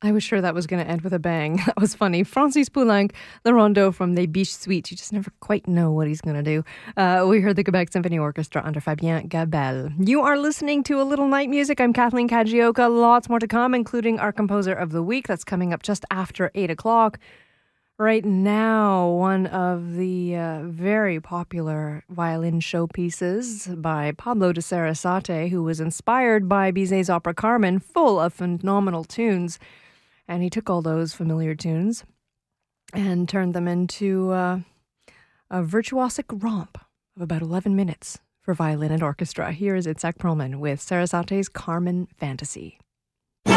I was sure that was going to end with a bang. That was funny. Francis Poulenc, the Rondeau from Les Biches Suites. You just never quite know what he's going to do. We heard the Quebec Symphony Orchestra under Fabien Gabel. You are listening to A Little Night Music. I'm Kathleen Kajioka. Lots more to come, including our Composer of the Week. That's coming up just after 8 o'clock. Right now, one of the very popular violin showpieces by Pablo de Sarasate, who was inspired by Bizet's opera Carmen, full of phenomenal tunes. And he took all those familiar tunes and turned them into a virtuosic romp of about 11 minutes for violin and orchestra. Here is Itzhak Perlman with Sarasate's Carmen Fantasy.